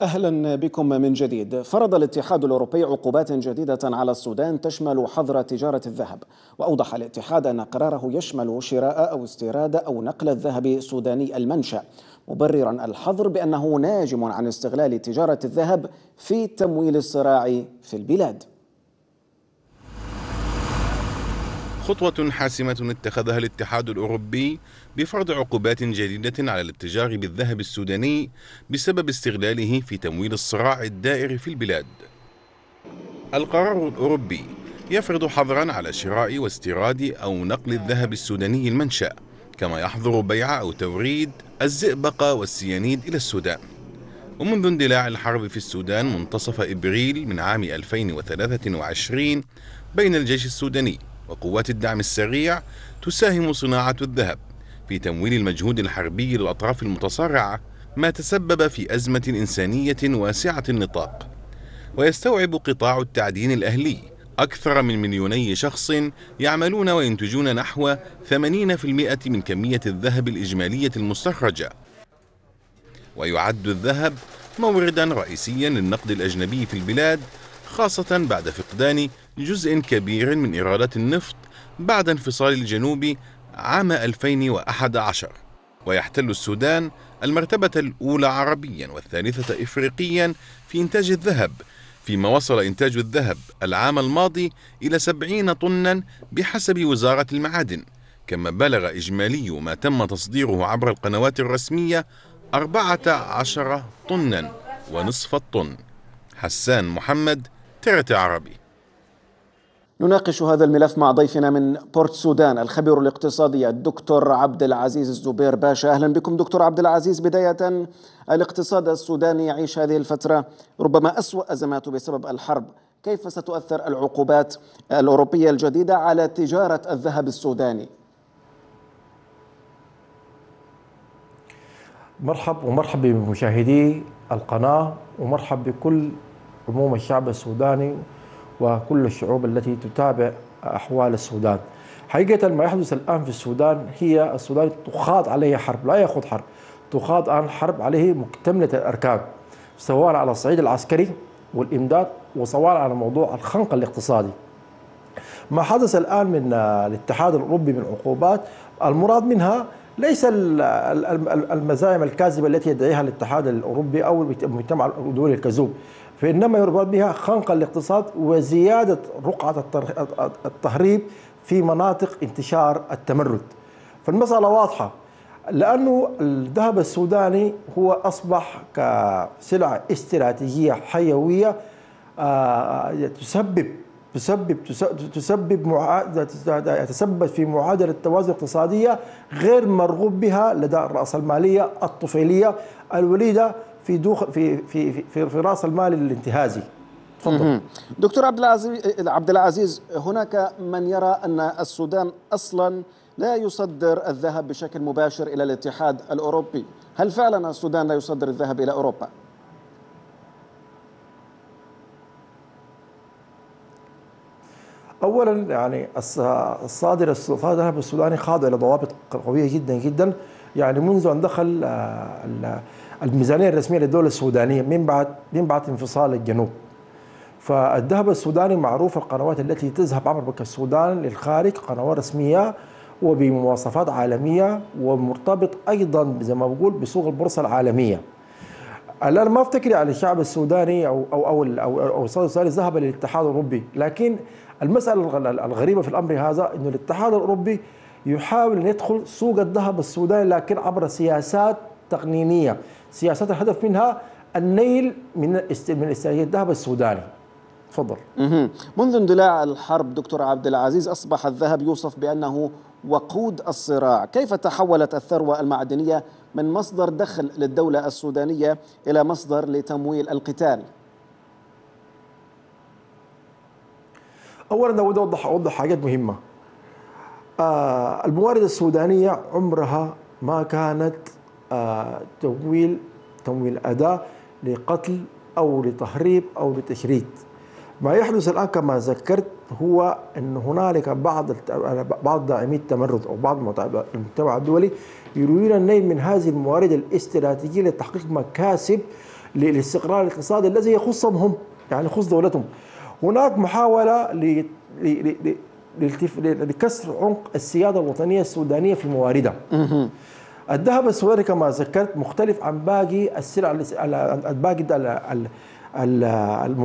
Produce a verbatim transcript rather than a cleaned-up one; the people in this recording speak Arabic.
أهلا بكم من جديد. فرض الاتحاد الأوروبي عقوبات جديدة على السودان تشمل حظر تجارة الذهب، وأوضح الاتحاد أن قراره يشمل شراء أو استيراد أو نقل الذهب سوداني المنشأ، مبررا الحظر بأنه ناجم عن استغلال تجارة الذهب في تمويل الصراع في البلاد. خطوة حاسمة اتخذها الاتحاد الأوروبي بفرض عقوبات جديدة على الاتجار بالذهب السوداني بسبب استغلاله في تمويل الصراع الدائر في البلاد. القرار الأوروبي يفرض حظرا على شراء واستيراد أو نقل الذهب السوداني المنشأ، كما يحظر بيع أو توريد الزئبق والسيانيد إلى السودان. ومنذ اندلاع الحرب في السودان منتصف إبريل من عام ألفين وثلاثة وعشرين بين الجيش السوداني وقوات الدعم السريع، تساهم صناعة الذهب في تمويل المجهود الحربي للأطراف المتصارعة، ما تسبب في أزمة إنسانية واسعة النطاق. ويستوعب قطاع التعدين الأهلي أكثر من مليوني شخص يعملون وينتجون نحو ثمانين بالمئة من كمية الذهب الإجمالية المستخرجة. ويعد الذهب موردا رئيسيا للنقد الأجنبي في البلاد، خاصة بعد فقدان جزء كبير من إيرادات النفط بعد انفصال الجنوب عام ألفين وأحد عشر. ويحتل السودان المرتبة الأولى عربيا والثالثة إفريقيا في إنتاج الذهب، فيما وصل إنتاج الذهب العام الماضي إلى سبعين طنا بحسب وزارة المعادن، كما بلغ إجمالي ما تم تصديره عبر القنوات الرسمية أربعة عشر طنا ونصف الطن. حسان محمد، ترت عربي. نناقش هذا الملف مع ضيفنا من بورت سودان الخبير الاقتصادي الدكتور عبد العزيز الزبير باشا. أهلا بكم دكتور عبد العزيز. بداية، الاقتصاد السوداني يعيش هذه الفترة ربما أسوأ أزماته بسبب الحرب، كيف ستؤثر العقوبات الأوروبية الجديدة على تجارة الذهب السوداني؟ مرحب ومرحب بمشاهدي القناة، ومرحب بكل عموم الشعب السوداني وكل الشعوب التي تتابع أحوال السودان. حقيقة ما يحدث الآن في السودان هي السودان تخاض عليه حرب، لا يخوض حرب، تخاض الآن حرب عليه مكتملة الأركان، سواء على الصعيد العسكري والإمداد وسواء على موضوع الخنق الاقتصادي. ما حدث الآن من الاتحاد الأوروبي من عقوبات، المراد منها ليس المزايم الكاذبة التي يدعيها الاتحاد الأوروبي أو المجتمع الدولي الكذوب، فإنما يراد بها خنق الاقتصاد وزيادة رقعة التهريب في مناطق انتشار التمرد. فالمسألة واضحة، لأنه الذهب السوداني هو أصبح كسلعة استراتيجية حيوية تسبب تسبب تسبب يتسبب في معادلة توازن اقتصادية غير مرغوب بها لدى الرأسمالية الطفيلية الوليدة في دوخ في في في, في راس المال الانتهازي. تفضل دكتور عبد العزيز. عبد العزيز، هناك من يرى أن السودان أصلا لا يصدر الذهب بشكل مباشر إلى الاتحاد الأوروبي، هل فعلا السودان لا يصدر الذهب إلى أوروبا؟ اولا يعني الصادر الذهب السوداني خاضع الى ضوابط قويه جدا جدا، يعني منذ ان دخل الميزانيه الرسميه للدوله السودانيه من بعد من بعد انفصال الجنوب. فالذهب السوداني معروف القنوات التي تذهب عبر بنك السودان للخارج قنوات رسميه وبمواصفات عالميه، ومرتبط ايضا زي ما بقول بسوق البورصه العالميه. الان ما افتكر على الشعب السوداني او او او او, أو الصادر السوداني ذهب للاتحاد الاوروبي، لكن المسألة الغريبة في الأمر هذا أن الاتحاد الأوروبي يحاول أن يدخل سوق الذهب السوداني، لكن عبر سياسات تقنينية، سياسات الهدف منها النيل من من استراتيجية الذهب السوداني. تفضل. منذ اندلاع الحرب دكتور عبد العزيز أصبح الذهب يوصف بأنه وقود الصراع، كيف تحولت الثروة المعدنية من مصدر دخل للدولة السودانية إلى مصدر لتمويل القتال؟ اولا اود اوضح اوضح حاجات مهمه. آه الموارد السودانيه عمرها ما كانت آه تمويل تمويل اداه لقتل او لتهريب او لتشريد. ما يحدث الان كما ذكرت هو ان هنالك بعض بعض داعمي التمرد او بعض المجتمع الدولي يريدون النيل من هذه الموارد الاستراتيجيه لتحقيق مكاسب للاستقرار الاقتصادي الذي يخصهم هم، يعني يخص دولتهم. هناك محاولة لكسر عمق السيادة الوطنية السودانية في مواردها. الذهب السوداني كما ذكرت مختلف عن باقي السلع، باقي